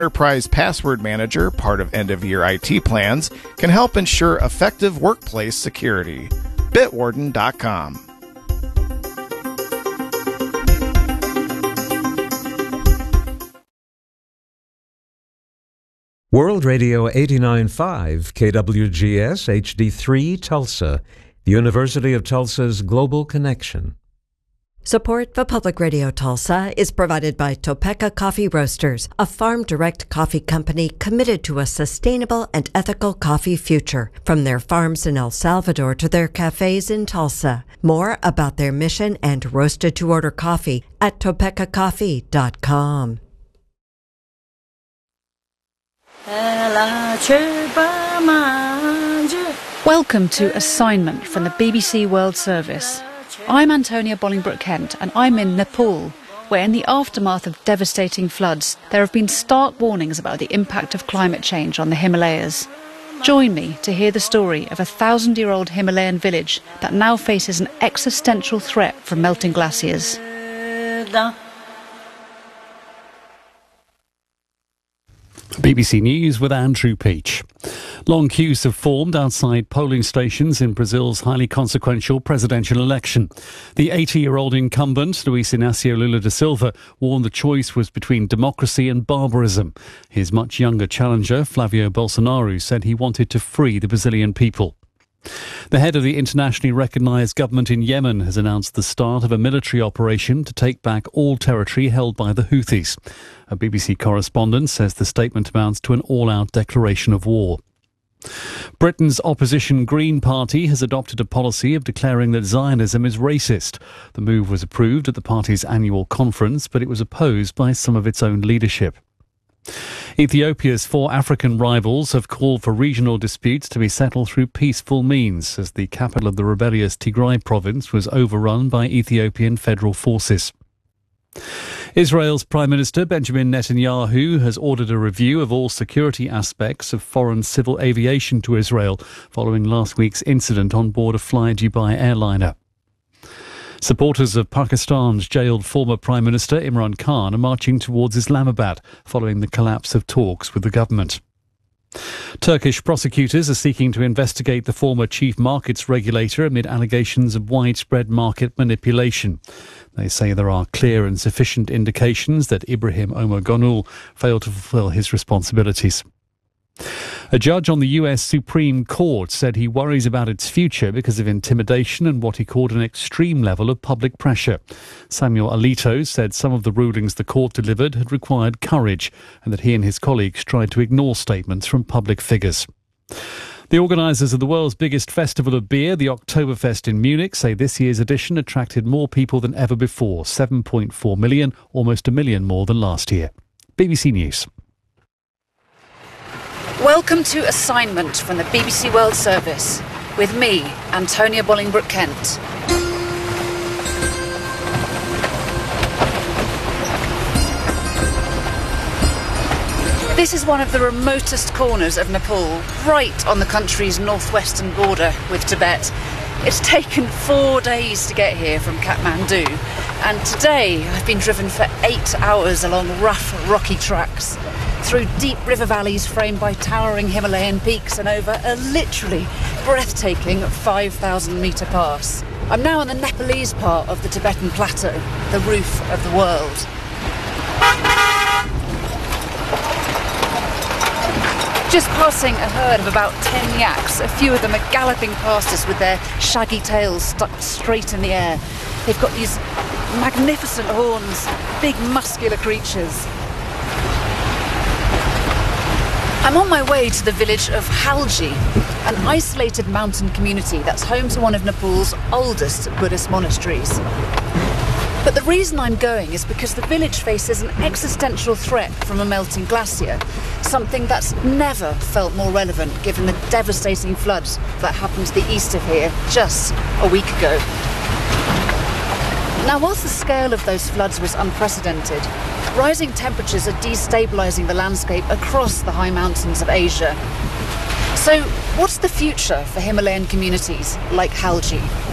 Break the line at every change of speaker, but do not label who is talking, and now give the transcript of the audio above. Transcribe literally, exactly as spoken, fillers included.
Enterprise Password Manager, part of end-of-year I T plans, can help ensure effective workplace security. Bitwarden dot com.
World Radio eighty-nine point five, K W G S H D three, Tulsa, the University of Tulsa's Global Connection.
Support for Public Radio Tulsa is provided by Topeka Coffee Roasters, a farm-direct coffee company committed to a sustainable and ethical coffee future, from their farms in El Salvador to their cafes in Tulsa. More about their mission and roasted-to-order coffee at topeka coffee dot com.
Welcome to Assignment from the B B C World Service. I'm Antonia Bolingbroke-Kent, and I'm in Nepal, where in the aftermath of devastating floods, there have been stark warnings about the impact of climate change on the Himalayas. Join me to hear the story of a thousand-year-old Himalayan village that now faces an existential threat from melting glaciers.
B B C News with Andrew Peach. Long queues have formed outside polling stations in Brazil's highly consequential presidential election. The eighty-year-old incumbent, Luiz Inácio Lula da Silva, warned the choice was between democracy and barbarism. His much younger challenger, Flavio Bolsonaro, said he wanted to free the Brazilian people. The head of the internationally recognised government in Yemen has announced the start of a military operation to take back all territory held by the Houthis. A B B C correspondent says the statement amounts to an all-out declaration of war. Britain's opposition Green Party has adopted a policy of declaring that Zionism is racist. The move was approved at the party's annual conference, but it was opposed by some of its own leadership. Ethiopia's four African rivals have called for regional disputes to be settled through peaceful means, as the capital of the rebellious Tigray province was overrun by Ethiopian federal forces. Israel's Prime Minister Benjamin Netanyahu has ordered a review of all security aspects of foreign civil aviation to Israel following last week's incident on board a Fly Dubai airliner. Supporters of Pakistan's jailed former Prime Minister Imran Khan are marching towards Islamabad following the collapse of talks with the government. Turkish prosecutors are seeking to investigate the former chief markets regulator amid allegations of widespread market manipulation. They say there are clear and sufficient indications that Ibrahim Omogonul failed to fulfill his responsibilities. A judge on the U S Supreme Court said he worries about its future because of intimidation and what he called an extreme level of public pressure. Samuel Alito said some of the rulings the court delivered had required courage and that he and his colleagues tried to ignore statements from public figures. The organisers of the world's biggest festival of beer, the Oktoberfest in Munich, say this year's edition attracted more people than ever before, seven point four million, almost a million more than last year. B B C News.
Welcome to Assignment from the B B C World Service, with me, Antonia Bolingbroke-Kent. This is one of the remotest corners of Nepal, right on the country's northwestern border with Tibet. It's taken four days to get here from Kathmandu, and today I've been driven for eight hours along rough, rocky tracks, through deep river valleys framed by towering Himalayan peaks and over a literally breathtaking five thousand metre pass. I'm now on the Nepalese part of the Tibetan Plateau, the roof of the world. Just passing a herd of about ten yaks. A few of them are galloping past us with their shaggy tails stuck straight in the air. They've got these magnificent horns, big muscular creatures. I'm on my way to the village of Halji, an isolated mountain community that's home to one of Nepal's oldest Buddhist monasteries. But the reason I'm going is because the village faces an existential threat from a melting glacier, something that's never felt more relevant given the devastating floods that happened to the east of here just a week ago. Now, whilst the scale of those floods was unprecedented, rising temperatures are destabilising the landscape across the high mountains of Asia. So, what's the future for Himalayan communities like Halji?